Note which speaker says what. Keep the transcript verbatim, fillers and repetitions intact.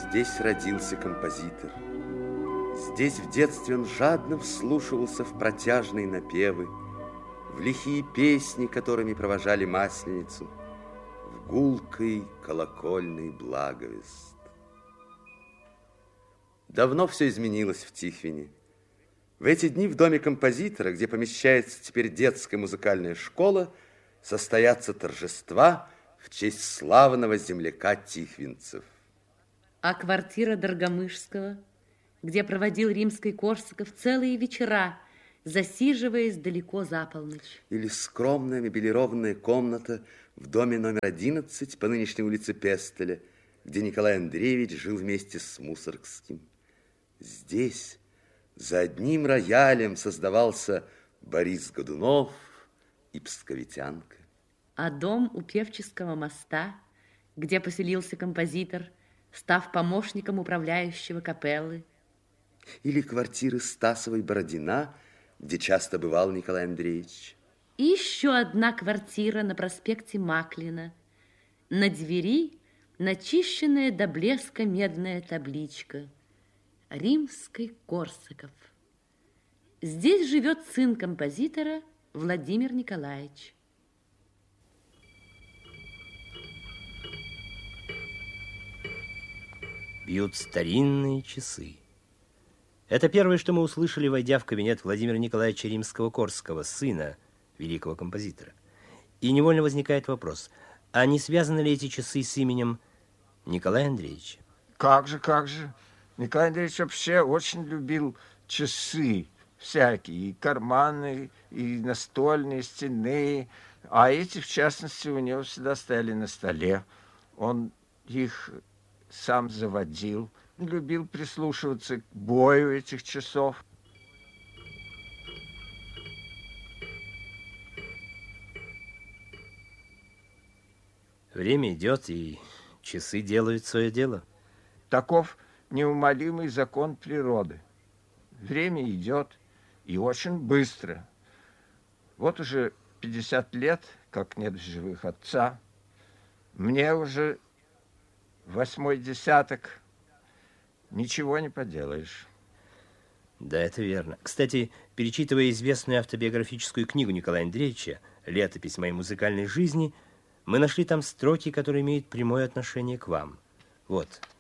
Speaker 1: Здесь родился композитор. Здесь в детстве он жадно вслушивался в протяжные напевы, в лихие песни, которыми провожали Масленицу, в гулкой колокольный благовест. Давно все изменилось в Тихвине. В эти дни в доме композитора, где помещается теперь детская музыкальная школа, состоятся торжества в честь славного земляка тихвинцев.
Speaker 2: А квартира Доргомышского, где проводил Римский-Корсаков целые вечера, засиживаясь далеко за полночь.
Speaker 1: Или скромная мебелированная комната в доме номер одиннадцать по нынешней улице Пестеля, где Николай Андреевич жил вместе с Мусоргским. Здесь за одним роялем создавался Борис Годунов и Псковитянка.
Speaker 2: А дом у Певческого моста, где поселился композитор, став помощником управляющего капеллы.
Speaker 1: Или квартиры Стасовой-Бородина, где часто бывал Николай Андреевич.
Speaker 2: И еще одна квартира на проспекте Маклина. На двери начищенная до блеска медная табличка «Римский-Корсаков». Здесь живет сын композитора Владимир Николаевич.
Speaker 3: Бьют старинные часы. Это первое, что мы услышали, войдя в кабинет Владимира Николаевича Римского-Корсакова, сына великого композитора. И невольно возникает вопрос, а не связаны ли эти часы с именем Николая Андреевича?
Speaker 4: Как же, как же. Николай Андреевич вообще очень любил часы всякие, и карманные, и настольные, стенные. А эти, в частности, у него всегда стояли на столе. Он их сам заводил, любил прислушиваться к бою этих часов.
Speaker 3: Время идет, и часы делают свое дело.
Speaker 4: Таков неумолимый закон природы. Время идет, и очень быстро. Вот уже пятьдесят лет, как нет в живых отца. Мне уже восьмой десяток. Ничего не поделаешь.
Speaker 3: Да, это верно. Кстати, перечитывая известную автобиографическую книгу Николая Андреевича «Летопись моей музыкальной жизни», мы нашли там строки, которые имеют прямое отношение к вам. Вот.